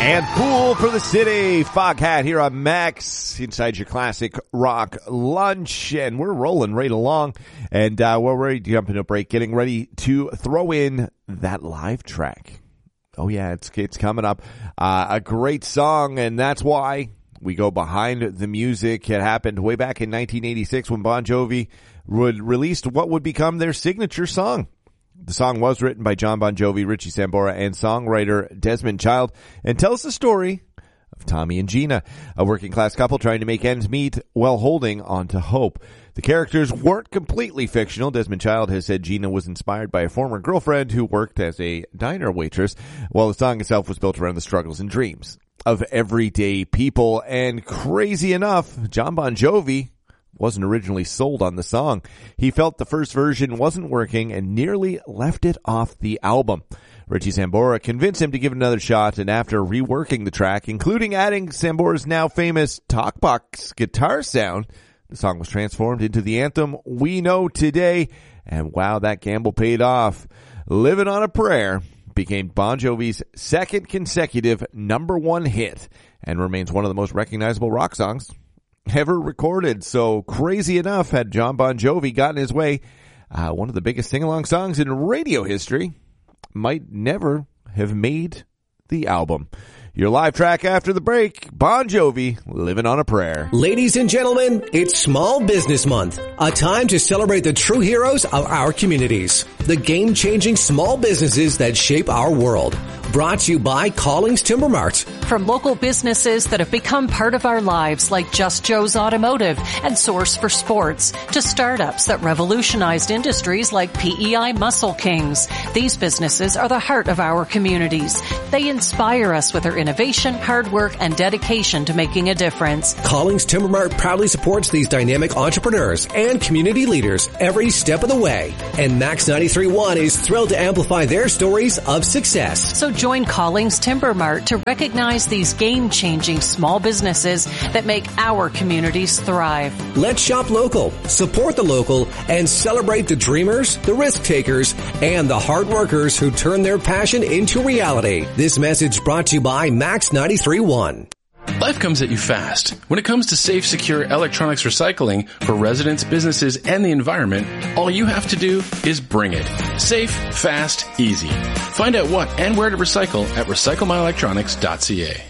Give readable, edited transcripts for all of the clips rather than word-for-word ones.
And Fool for the City, Foghat here on Max, inside your classic rock lunch. And we're rolling right along. And we're ready to jump into a break, getting ready to throw in that live track. Oh, yeah, it's coming up. A great song, and that's why we go behind the music. It happened way back in 1986 when Bon Jovi released what would become their signature song. The song was written by John Bon Jovi, Richie Sambora, and songwriter Desmond Child, and tells the story of Tommy and Gina, a working-class couple trying to make ends meet while holding on to hope. The characters weren't completely fictional. Desmond Child has said Gina was inspired by a former girlfriend who worked as a diner waitress, while the song itself was built around the struggles and dreams of everyday people. And crazy enough, John Bon Jovi wasn't originally sold on the song. He felt the first version wasn't working and nearly left it off the album. Richie Sambora convinced him to give it another shot, and after reworking the track, including adding Sambora's now famous talkbox guitar sound, the song was transformed into the anthem we know today. And wow, that gamble paid off. Living on a Prayer became Bon Jovi's second consecutive #1 hit and remains one of the most recognizable rock songs ever recorded. So crazy enough, had John Bon Jovi gotten his way, one of the biggest sing-along songs in radio history might never have made the album. Your live track after the break, Bon Jovi, Living on a Prayer. Ladies and gentlemen, it's Small Business Month, a time to celebrate the true heroes of our communities, the game-changing small businesses that shape our world. Brought to you by Collings Timber Mart. From local businesses that have become part of our lives, like Just Joe's Automotive and Source for Sports, to startups that revolutionized industries like PEI Muscle Kings. These businesses are the heart of our communities. They inspire us with their innovation, hard work, and dedication to making a difference. Collings Timber Mart proudly supports these dynamic entrepreneurs and community leaders every step of the way. And Max 93.1 is thrilled to amplify their stories of success. So join Collings Timber Mart to recognize these game-changing small businesses that make our communities thrive. Let's shop local, support the local, and celebrate the dreamers, the risk takers, and the hard workers who turn their passion into reality. This message brought to you by Max 93.1. Life comes at you fast. When it comes to safe, secure electronics recycling for residents, businesses, and the environment, all you have to do is bring it. Safe, fast, easy. Find out what and where to recycle at recyclemyelectronics.ca.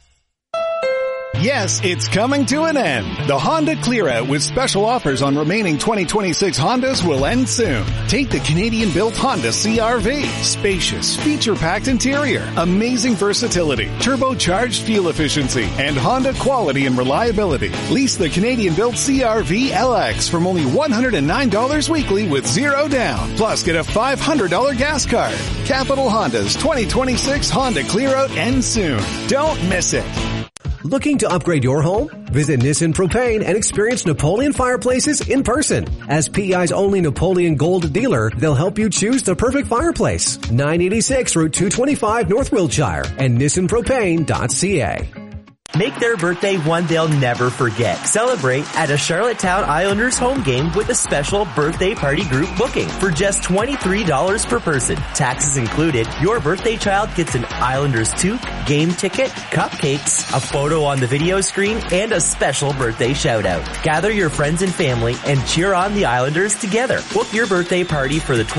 Yes, it's coming to an end. The Honda Clear Out with special offers on remaining 2026 Hondas will end soon. Take the Canadian-built Honda CR-V. Spacious, feature-packed interior, amazing versatility, turbocharged fuel efficiency, and Honda quality and reliability. Lease the Canadian-built CR-V LX from only $109 weekly with zero down. Plus, get a $500 gas card. Capital Honda's 2026 Honda Clear Out ends soon. Don't miss it. Looking to upgrade your home? Visit Nissan Propane and experience Napoleon fireplaces in person. As PEI's only Napoleon Gold dealer, they'll help you choose the perfect fireplace. 986 Route 225 North Wiltshire and nissanpropane.ca. Make their birthday one they'll never forget. Celebrate at a Charlottetown Islanders home game with a special birthday party group booking for just $23 per person. Taxes included. Your birthday child gets an Islanders toque, game ticket, cupcakes, a photo on the video screen, and a special birthday shout out. Gather your friends and family and cheer on the Islanders together. Book your birthday party for the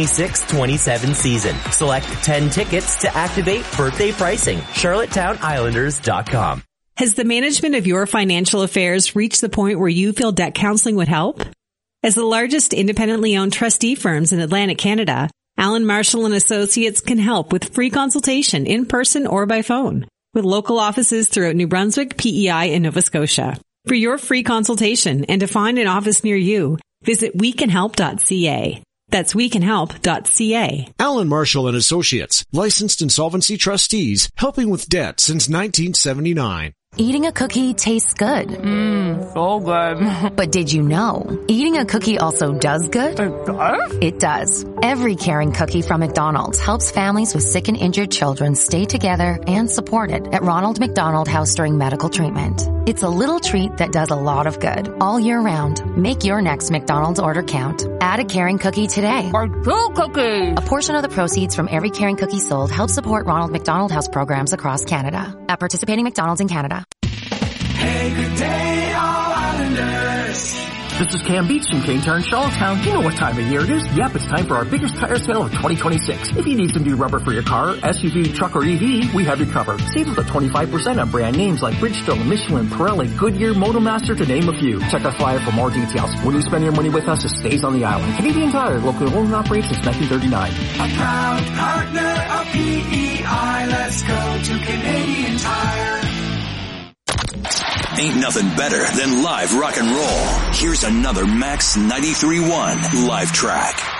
2026-27 season. Select 10 tickets to activate birthday pricing. CharlottetownIslanders.com. Has the management of your financial affairs reached the point where you feel debt counseling would help? As the largest independently owned trustee firms in Atlantic Canada, Allen Marshall & Associates can help with free consultation in person or by phone, with local offices throughout New Brunswick, PEI, and Nova Scotia. For your free consultation and to find an office near you, visit wecanhelp.ca. That's wecanhelp.ca. Allen Marshall & Associates, licensed insolvency trustees, helping with debt since 1979. Eating a cookie tastes good. So good. But did you know, eating a cookie also does good? It does? It does. Every caring cookie from McDonald's helps families with sick and injured children stay together and supported at Ronald McDonald House during medical treatment. It's a little treat that does a lot of good all year round. Make your next McDonald's order count. Add a Caring Cookie today. Cookies. A portion of the proceeds from every Caring Cookie sold helps support Ronald McDonald House programs across Canada. At participating McDonald's in Canada. Hey, good day, all Islanders. This is Cam Beach from Cane Tire in Charlottetown. You know what time of year it is. Yep, it's time for our biggest tire sale of 2026. If you need some new rubber for your car, SUV, truck, or EV, we have you covered. Save up to 25% on brand names like Bridgestone, Michelin, Pirelli, Goodyear, Motomaster, to name a few. Check our flyer for more details. When you spend your money with us, it stays on the island. Canadian Tire, locally owned and operated since 1939. A proud partner of PEI. Let's go to Canadian Tire. Ain't nothing better than live rock and roll. Here's another Max 93.1 live track.